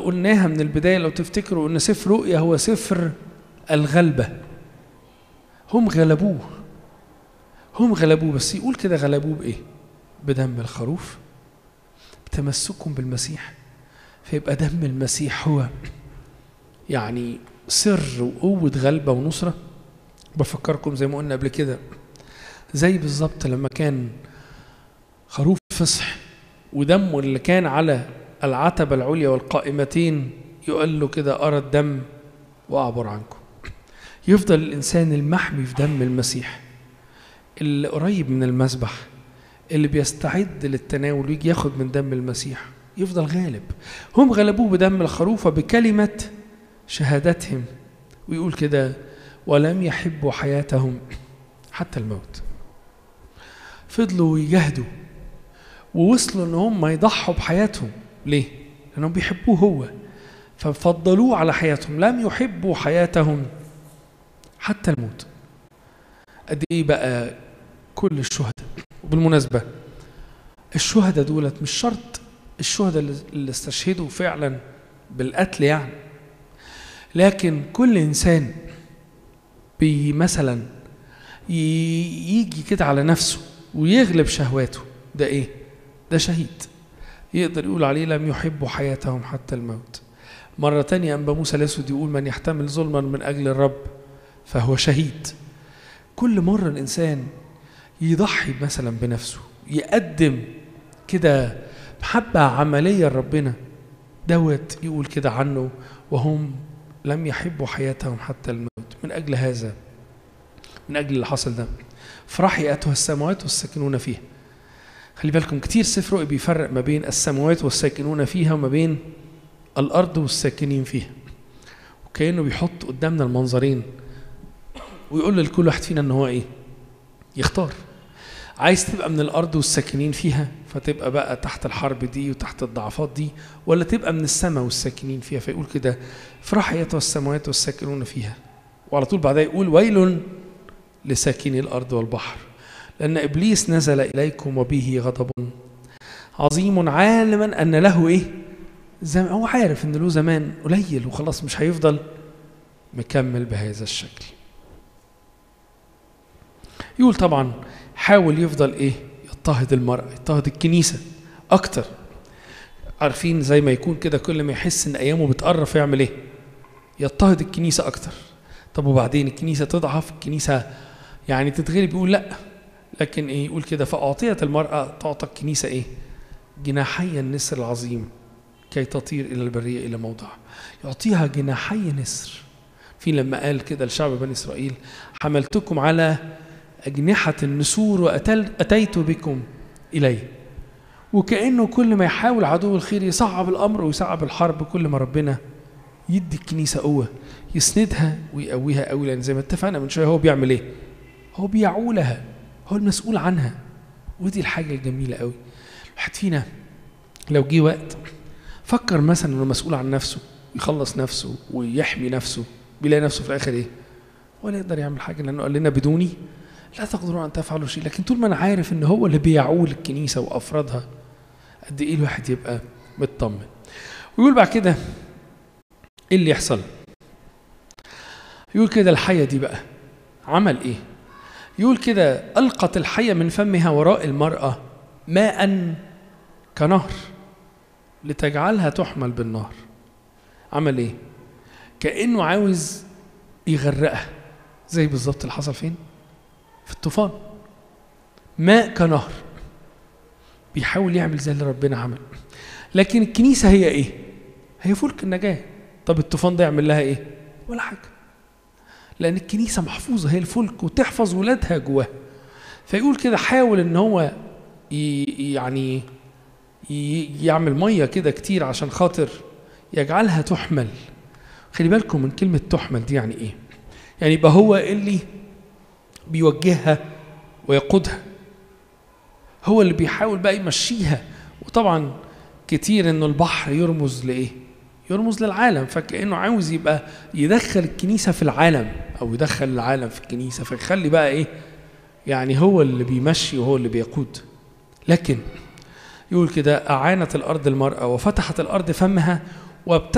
قلناها من البداية لو تفتكروا ان سفر رؤيا هو سفر الغلبة. هم غلبوه، بس يقول كده غلبوه بإيه؟ بدم الخروف، بتمسكهم بالمسيح. فيبقى دم المسيح هو يعني سر وقوة غلبة ونصرة. بفكركم زي ما قلنا قبل كده، زي بالظبط لما كان خروف فصح ودمه اللي كان على العتبة العليا والقائمتين يقول له كده أرى الدم وأعبر عنكم. يفضل الإنسان المحمي في دم المسيح اللي قريب من المذبح، اللي بيستعد للتناول ويجي ياخد من دم المسيح، يفضل غالب. هم غلبوه بدم الخروف بكلمة شهادتهم. ويقول كده ولم يحبوا حياتهم حتى الموت. فضلوا يجاهدوا ووصلوا ان هم يضحوا بحياتهم. ليه؟ لانهم بيحبوه هو، ففضلوه على حياتهم. لم يحبوا حياتهم حتى الموت. قد ايه بقى كل الشهداء. وبالمناسبة الشهداء دولت مش شرط الشهداء اللي استشهدوا فعلا بالقتل يعني، لكن كل إنسان مثلا يجي كده على نفسه ويغلب شهواته، ده إيه؟ ده شهيد. يقدر يقول عليه لم يحبوا حياتهم حتى الموت. مرة تانية أنبا موسى الأسود يقول من يحتمل ظلما من أجل الرب فهو شهيد. كل مرة الإنسان يضحي مثلا بنفسه، يقدم كده محبة عملية لربنا، دوت يقول كده عنه وهم لم يحبوا حياتهم حتى الموت. من أجل هذا، من أجل اللي حصل ده، فرحي أتها السماوات والساكنون فيها. خلي بالكم كتير سفر رؤيا بيفرق ما بين السماوات والساكنون فيها وما بين الأرض والساكنين فيها، وكأنه بيحط قدامنا المنظرين ويقول لكل واحد فينا ان هو ايه؟ يختار. عايز تبقى من الأرض والساكنين فيها فتبقى بقى تحت الحرب دي وتحت الضعفات دي، ولا تبقى من السماء والساكنين فيها؟ فيقول كده فرح أيتها السماوات والساكنون فيها، وعلى طول بعدها يقول ويل لساكني الأرض والبحر لأن إبليس نزل إليكم وبه غضب عظيم عالما أن له إيه؟ هو عارف أن له زمان قليل وخلاص مش هيفضل مكمل بهذا الشكل. يقول طبعا حاول يفضل إيه؟ يضطهد المرأة، يضطهد الكنيسة أكتر. عارفين زي ما يكون كده كل ما يحس أن أيامه بتقرف يعمل إيه؟ يضطهد الكنيسة أكتر. طب وبعدين الكنيسة تضعف، الكنيسة يعني تتغلب، يقول لأ، لكن إيه؟ يقول كده فأعطيت المرأة تعطى الكنيسة إيه؟ جناحي النسر العظيم كي تطير إلى البرية إلى موضعها. يعطيها جناحي نسر. في لما قال كده لشعب بني إسرائيل حملتكم على أجنحة النسور وأتيت بكم إليه. وكأنه كل ما يحاول عدو الخير يصعب الأمر ويصعب الحرب، كل ما ربنا يدي الكنيسة قوة يسندها ويقويها قوي، لأن زي ما اتفقنا من شوية هو بيعمل إيه؟ هو بيعولها، هو المسؤول عنها. ودي الحاجة الجميلة قوي. واحد فينا لو جه وقت فكر مثلا انه مسؤول عن نفسه يخلص نفسه ويحمي نفسه، بيلاقي نفسه في الاخر ايه؟ ولا يقدر يعمل حاجه، لانه قال لنا بدوني لا تقدرون ان تفعلوا شيء. لكن طول ما انا عارف ان هو اللي بيعول الكنيسه وافرادها، قد ايه الواحد يبقى مطمن. ويقول بعد كده ايه اللي يحصل؟ يقول كده الحيه دي بقى عمل ايه؟ يقول كده القت الحيه من فمها وراء المراه ماء كنهر لتجعلها تحمل بالنهر. عمل ايه؟ كأنه عاوز يغرقها، زي بالظبط اللي حصل فين؟ في الطوفان. ماء كنهر، بيحاول يعمل زي اللي ربنا عمل. لكن الكنيسة هي ايه؟ هي فلك النجاة. طب الطوفان ده يعمل لها ايه؟ ولا حاجة، لأن الكنيسة محفوظة، هي الفلك وتحفظ ولادها جواها. فيقول كده حاول ان هو يعني يعمل مية كده كتير عشان خاطر يجعلها تحمل. خلي بالكم من كلمة تحمل دي يعني ايه؟ يعني يبقى هو اللي بيوجهها ويقودها، هو اللي بيحاول بقى يمشيها. وطبعا كتير انه البحر يرمز لايه؟ يرمز للعالم، فكأنه عاوز يبقى يدخل الكنيسة في العالم او يدخل العالم في الكنيسة، فيخلي بقى ايه؟ يعني هو اللي بيمشي وهو اللي بيقود. لكن يقول كده أعانت الأرض المرأة وفتحت الأرض فمها